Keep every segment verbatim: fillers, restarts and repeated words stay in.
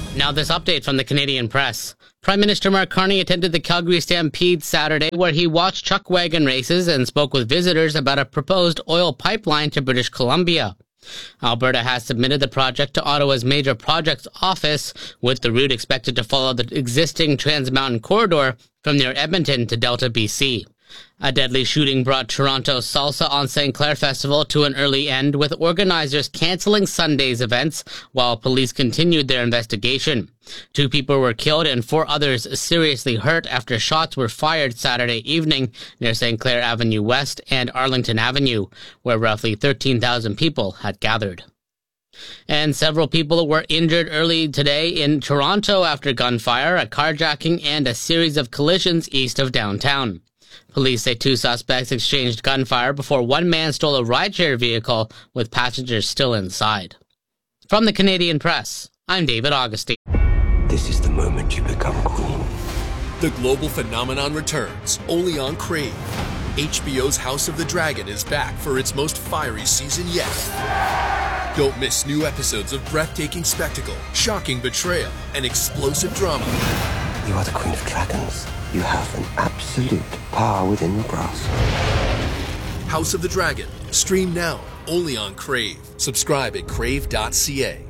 Now this update from the Canadian Press. Prime Minister Mark Carney attended the Calgary Stampede Saturday, where he watched chuck wagon races and spoke with visitors about a proposed oil pipeline to British Columbia. Alberta has submitted the project to Ottawa's Major Projects Office, with the route expected to follow the existing Trans Mountain Corridor from near Edmonton to Delta, B C. A deadly shooting brought Toronto's Salsa on Saint Clair Festival to an early end, with organizers canceling Sunday's events while police continued their investigation. Two people were killed and four others seriously hurt after shots were fired Saturday evening near Saint Clair Avenue West and Arlington Avenue, where roughly thirteen thousand people had gathered. And several people were injured early today in Toronto after gunfire, a carjacking, and a series of collisions east of downtown. Police say two suspects exchanged gunfire before one man stole a rideshare vehicle with passengers still inside. From the Canadian Press, I'm David Augustine. This is the moment you become queen. The global phenomenon returns, only on Crave. H B O's House of the Dragon is back for its most fiery season yet. Don't miss new episodes of breathtaking spectacle, shocking betrayal, and explosive drama. You are the Queen of Dragons. You have an absolute power within your grasp. House of the Dragon. Stream now, only on Crave. Subscribe at crave dot c a.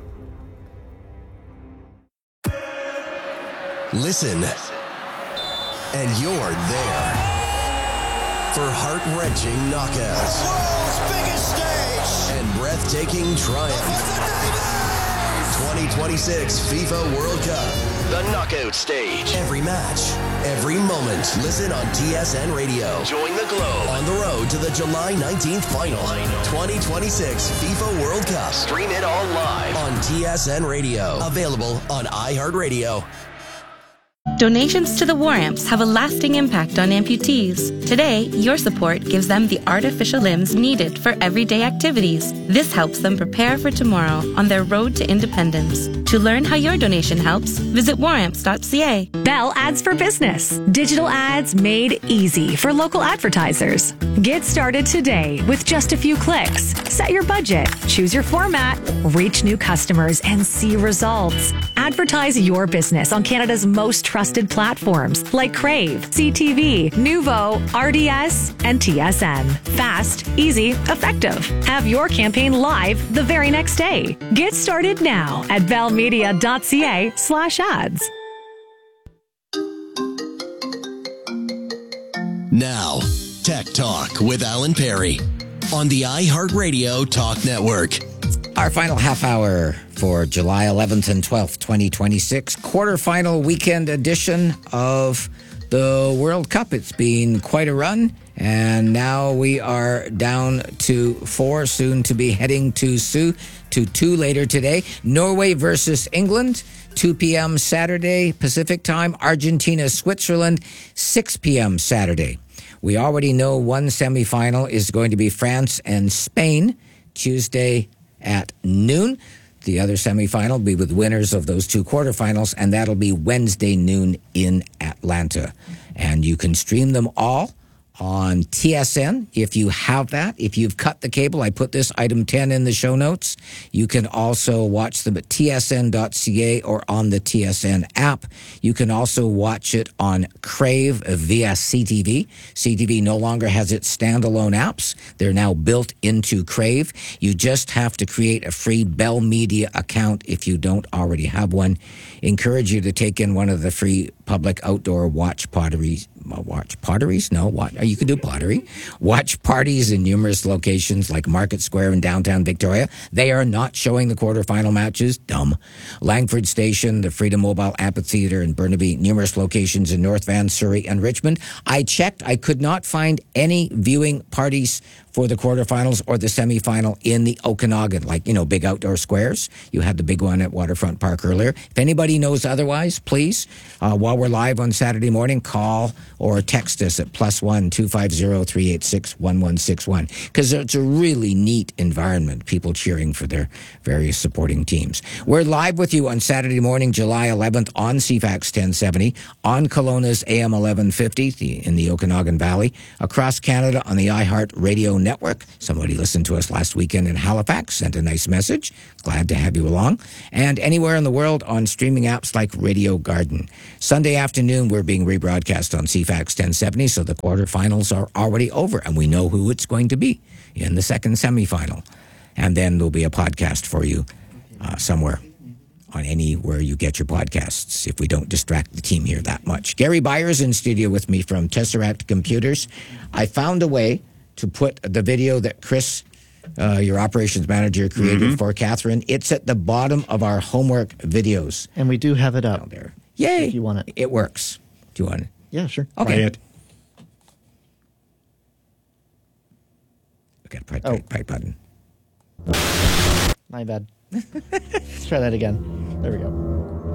Listen, and you're there for heart-wrenching knockouts. The world's biggest stage! And breathtaking triumph. twenty twenty-six FIFA World Cup. The knockout stage. Every match, every moment. Listen on T S N Radio. Join the Globe on the road to the July nineteenth final. twenty twenty-six FIFA World Cup. Stream it all live on T S N Radio. Available on iHeartRadio. Donations to the War Amps have a lasting impact on amputees. Today, your support gives them the artificial limbs needed for everyday activities. This helps them prepare for tomorrow on their road to independence. To learn how your donation helps, visit war amps dot c a. Bell Ads for Business. Digital ads made easy for local advertisers. Get started today with just a few clicks. Set your budget, choose your format, reach new customers, and see results. Advertise your business on Canada's most trusted platforms like Crave, C T V, Nuvo, R D S, and T S N. Fast, easy, effective. Have your campaign live the very next day. Get started now at bell media dot c a slash ads. Now, Tech Talk with Alan Perry on the iHeartRadio Talk Network. Our final half hour for July eleventh and twelfth, twenty twenty-six, quarterfinal weekend edition of the World Cup. It's been quite a run, and now we are down to four, soon to be heading to, Sue, to two later today. Norway versus England, two p.m. Saturday Pacific time. Argentina, Switzerland, six p.m. Saturday. We already know one semifinal is going to be France and Spain, Tuesday at noon. The other semifinal will be with winners of those two quarterfinals, and that'll be Wednesday noon in Atlanta. And you can stream them all on T S N if you have that. If you've cut the cable, I put this item ten in the show notes. You can also watch them at T S N dot c a or on the T S N app. You can also watch it on Crave via C T V. C T V no longer has its standalone apps. They're now built into Crave. You just have to create a free Bell Media account if you don't already have one. Encourage you to take in one of the free public outdoor watch potteries. Watch potteries? No, what? You can do pottery. Watch parties in numerous locations like Market Square in downtown Victoria. They are not showing the quarterfinal matches. Dumb. Langford Station, the Freedom Mobile Amphitheater in Burnaby, numerous locations in North Van, Surrey, and Richmond. I checked. I could not find any viewing parties for the quarterfinals or the semifinal in the Okanagan, like, you know, big outdoor squares. You had the big one at Waterfront Park earlier. If anybody knows otherwise, please, uh, while we're live on Saturday morning, call or text us at plus one two five zero three eight six one one six one, because it's a really neat environment, people cheering for their various supporting teams. We're live with you on Saturday morning, July eleventh on C FAX ten seventy, on Kelowna's A M eleven fifty the, in the Okanagan Valley, across Canada on the iHeart Radio Network. Somebody listened to us last weekend in Halifax, sent a nice message. Glad to have you along. And anywhere in the world on streaming apps like Radio Garden. Sunday afternoon, we're being rebroadcast on C FAX ten seventy, so the quarterfinals are already over, and we know who it's going to be in the second semifinal. And then there'll be a podcast for you uh, somewhere on anywhere you get your podcasts, if we don't distract the team here that much. Gary Byers in studio with me from Tesseract Computers. I found a way to put the video that Chris, uh, your operations manager, created mm-hmm. for Catherine. It's at the bottom of our homework videos. And we do have it up. There. Yay. If you want it. It works. Do you want it? Yeah, sure. Okay. Try it. Okay, right, right, right button. My bad. Let's try that again. There we go.